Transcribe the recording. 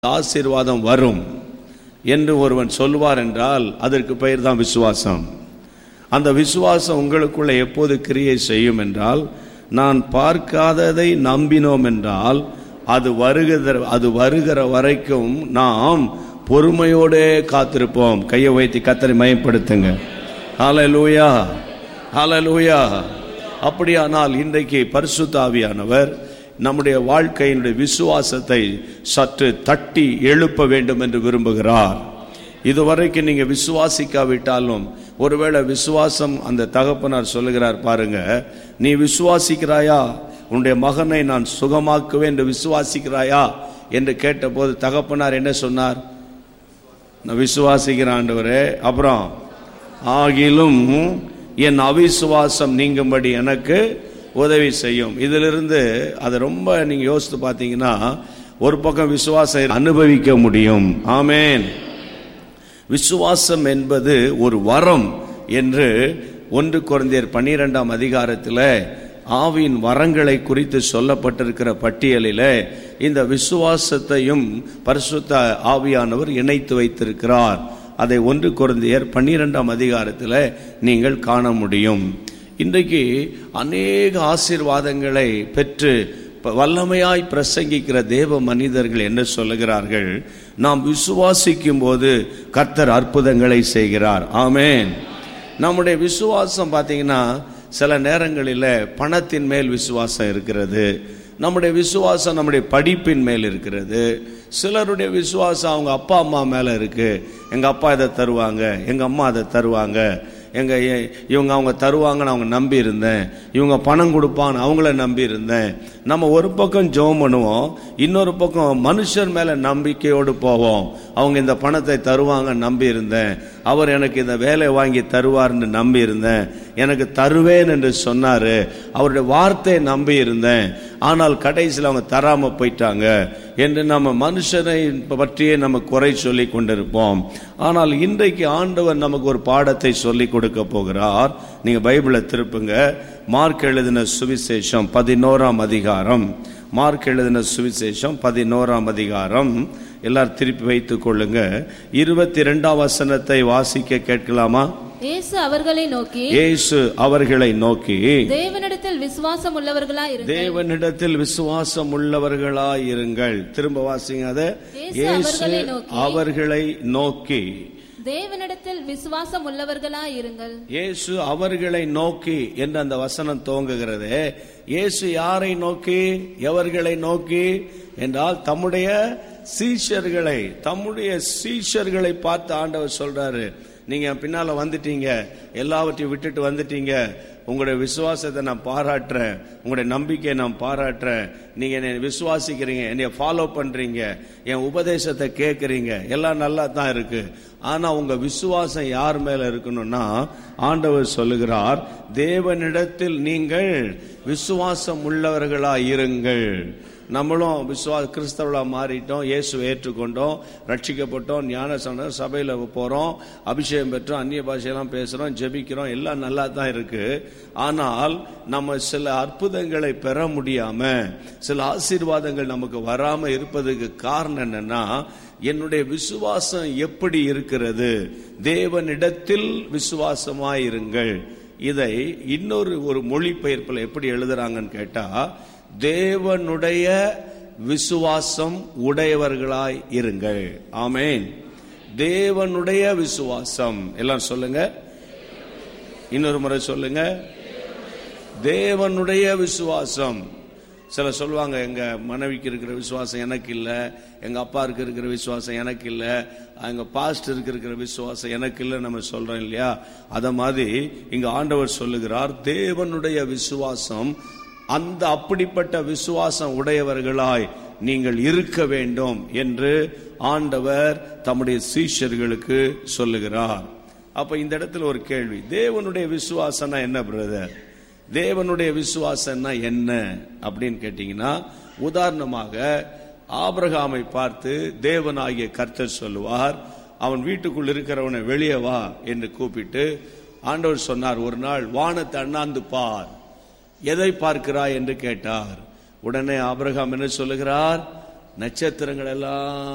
ஆசீர்வாதம் வரும் என்று ஒருவன் சொல்வார் என்றால் அதற்கு பெயர் தான் விசுவாசம். அந்த விசுவாசம் உங்களுக்குள்ள எப்போது கிரியை செய்யும் என்றால், நான் பார்க்காததை நம்பினோம் என்றால் அது வருகிற வரைக்கும் நாம் பொறுமையோடே காத்திருப்போம். கையை வைத்து கர்த்தரை மகிமைப்படுத்துங்க. ஹல்லேலூயா, ஹல்லேலூயா. அப்படியானால் இன்றைக்கு பரிசுத்த ஆவியானவர் நம்முடைய வாழ்க்கையினுடைய விசுவாசத்தை சற்று தட்டி எழுப்ப வேண்டும் என்று விரும்புகிறார். இதுவரைக்கும் நீங்க விசுவாசிக்காவிட்டாலும், ஒருவேளை விசுவாசம், அந்த தகப்பனார் சொல்லுகிறார் பாருங்க, நீ விசுவாசிக்கிறாயா, உன்னுடைய மகனை நான் சுகமாக்குவேன் என்று விசுவாசிக்கிறாயா என்று கேட்டபோது தகப்பனார் என்ன சொன்னார்? நான் விசுவாசிக்கிறேன் ஆண்டவரே, அப்புறம் ஆகிலும் என் அவிசுவாசம் நீங்கும்படி எனக்கு உதவி செய்யும். இதிலிருந்து அதை ரொம்ப நீங்க யோசித்து பார்த்தீங்கன்னா, ஒரு பக்கம் விசுவாசம் அனுபவிக்க முடியும். ஆமென். விசுவாசம் என்பது ஒரு வரம் என்று 1 கொரிந்தியர் 12ஆம் அதிகாரத்தில் ஆவியின் வரங்களை குறித்து சொல்லப்பட்டிருக்கிற பட்டியலில் இந்த விசுவாசத்தையும் பரிசுத்த ஆவியானவர் இணைத்து வைத்திருக்கிறார். அதை 1 கொரிந்தியர் 12ஆம் அதிகாரத்தில் நீங்கள் காண முடியும். இன்றைக்கு அநேக ஆசீர்வாதங்களை பெற்று வல்லமையாய் பிரசங்கிக்கிற தேவ மனிதர்கள் என்ன சொல்லுகிறார்கள்? நாம் விசுவாசிக்கும் போது கர்த்தர் அற்புதங்களை செய்கிறார். ஆமென். நம்முடைய விசுவாசம் பார்த்தீங்கன்னா, சில நேரங்களில் பணத்தின் மேல் விசுவாசம் இருக்கிறது, நம்முடைய விசுவாசம் நம்முடைய படிப்பின் மேல் இருக்கிறது, சிலருடைய விசுவாசம் அவங்க அப்பா அம்மா மேலே இருக்கு. எங்கள் அப்பா இதை தருவாங்க, எங்கள் அம்மா அதை தருவாங்க, இவங்க அவங்க தருவாங்கன்னு அவங்க நம்பி இருந்தேன், இவங்க பணம் கொடுப்பான்னு அவங்கள நம்பி இருந்தேன். நம்ம ஒரு பக்கம் ஜெபம் பண்ணுவோம், இன்னொரு பக்கம் மனுஷர் மேல நம்பிக்கையோடு போவோம். அவங்க இந்த பணத்தை தருவாங்க நம்பி இருந்தேன், அவர் எனக்கு இந்த வேலை வாங்கி தருவார்னு நம்பி இருந்தேன், எனக்கு தருவேன் என்று சொன்னாரு, அவருடைய வார்த்தையை நம்பி இருந்தேன், ஆனால் கடைசியில் அவங்க தராம போயிட்டாங்க என்று நம்ம மனுஷனை பற்றியே நம்ம குறை சொல்லி கொண்டிருப்போம். ஆனால் இன்றைக்கு ஆண்டவர் நமக்கு ஒரு பாடத்தை சொல்லி கொடுக்க போகிறார். நீங்க பைபிளை திருப்புங்க. மார்க் எழுதின சுவிசேஷம் 11ஆம் அதிகாரம். மார்க் எழுதின சுவிசேஷம் 11ஆம் அதிகாரம். எல்லாரும் திருப்பி வைத்துக் கொள்ளுங்க. 22ஆம் வசனத்தை வாசிக்க கேட்கலாமா? இயேசு அவர்களை நோக்கி தேவனிடத்தில் விசுவாசம் உள்ளவர்களாயிருங்கள். தேவனிடத்தில் விசுவாசம் உள்ளவர்களாயிருங்கள். திரும்ப வாசிங்க. அதை இயேசு அவர்களை நோக்கி தேவனிடத்தில் விசுவாசம் உள்ளவர்களாயிருங்கள். இயேசு அவர்களை நோக்கி என்று அந்த வசனம் துவங்குகிறது. இயேசு யாரை நோக்கி, எவர்களை நோக்கி என்றால் தம்முடைய சீஷர்களை பார்த்து ஆண்டவர் சொல்றாரு, நீங்க பின்னால வந்துட்டீங்க, எல்லாவற்றையும் விட்டுட்டு வந்துட்டீங்க, உங்களுடைய விசுவாசத்தை நான் பாராட்டுறேன், உங்களுடைய நம்பிக்கையை நான் பாராட்டுறேன், நீங்க என்னை விசுவாசிக்கிறீங்க, என்னைய ஃபாலோ பண்றீங்க, என் உபதேசத்தை கேட்கறீங்க, எல்லாம் நல்லா தான் இருக்கு. ஆனா உங்க விசுவாசம் யார் மேல இருக்கணும்னா, ஆண்டவர் சொல்லுகிறார், தேவனிடத்தில் நீங்கள் விசுவாசம் உள்ளவர்களா இருங்கள். நம்மளும் கிறிஸ்தவர்களா மாறிட்டோம், இயேசுவை ஏற்றுக்கொண்டோம், ரட்சிக்கப்பட்டோம், ஞானஸ்நானம் சபையில போறோம், அபிஷேகம் பெற்றோம், அந்நிய பாஷையெல்லாம் பேசுறோம், ஜெபிக்கிறோம், எல்லாம் நல்லா தான் இருக்கு. ஆனால் நம்ம சில அற்புதங்களை பெற முடியாம, சில ஆசீர்வாதங்கள் நமக்கு வராம இருப்பதுக்கு காரணம் என்னன்னா, என்னுடைய விசுவாசம் எப்படி இருக்கிறது? தேவனிடத்தில் விசுவாசமாயிருங்கள். இதை இன்னொரு மொழிபெயர்ப்பில் எப்படி எழுதுறாங்கன்னு கேட்டா, தேவனுடைய விசுவாசம் உடையவர்களாய் இருங்கள். ஆமென். தேவனுடைய விசுவாசம். எல்லாம் சொல்லுங்க, இன்னொரு முறை சொல்லுங்க, தேவனுடைய விசுவாசம். சில சொல்லுவாங்க, எங்க மனைவிக்கு இருக்கிற விசுவாசம் எனக்கு இல்லை, எங்க அப்பாருக்கு இருக்கிற விசுவாசம் எனக்கு இல்லை, எங்க பாஸ்டருக்கு இருக்கிற விசுவாசம் எனக்கு இல்லை நம்ம சொல்றோம் இல்லையா? அத மாதிரி இங்க ஆண்டவர் சொல்லுகிறார், தேவனுடைய விசுவாசம், அந்த அப்படிப்பட்ட விசுவாசம் உடையவர்களாய் நீங்கள் இருக்க வேண்டும் என்று ஆண்டவர் தம்முடைய சீஷர்களுக்கு சொல்லுகிறார். அப்ப இந்த இடத்துல ஒரு கேள்வி, தேவனுடைய விசுவாசம்னா என்ன பிரதர்? தேவனுடைய விசுவாசம்னா என்ன அப்படின்னு கேட்டீங்கன்னா, உதாரணமாக ஆபிரகாமை பார்த்து தேவனாகிய கர்த்தர் சொல்லுவார், அவன் வீட்டுக்குள் இருக்கிறவனை வெளியே வா என்று கூப்பிட்டு ஆண்டவர் சொன்னார், ஒரு நாள் வானத்தை அண்ணாந்து பார், எதை பார்க்கிறாய் என்று கேட்டார். உடனே ஆபிரகாம் என்ன சொல்லுகிறார்? நட்சத்திரங்கள் எல்லாம்